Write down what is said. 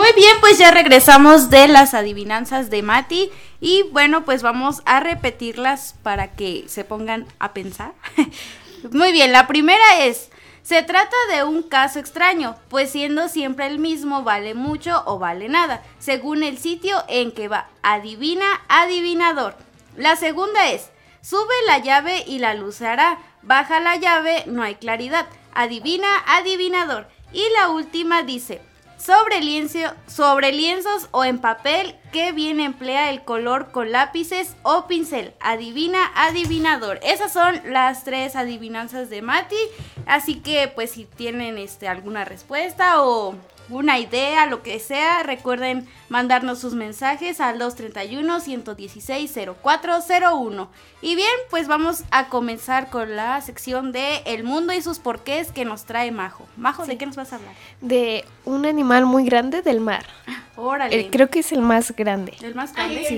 Muy bien, pues ya regresamos de las adivinanzas de Mati y bueno, pues vamos a repetirlas para que se pongan a pensar. Muy bien, la primera es: se trata de un caso extraño, pues siendo siempre el mismo vale mucho o vale nada, según el sitio en que va. Adivina, adivinador. La segunda es: sube la llave y la luz se hará, baja la llave, no hay claridad. Adivina, adivinador. Y la última dice: sobre lienzos o en papel, que bien emplea el color con lápices o pincel. Adivina, adivinador. Esas son las 3 adivinanzas de Mati. Así que pues si tienen alguna respuesta o una idea, lo que sea, recuerden mandarnos sus mensajes al 231-116-0401. Y bien, pues vamos a comenzar con la sección de El mundo y sus porqués que nos trae Majo. Majo, ¿de qué nos vas a hablar? De un animal muy grande del mar. Órale. Creo que es el más grande. ¿El más grande? Sí.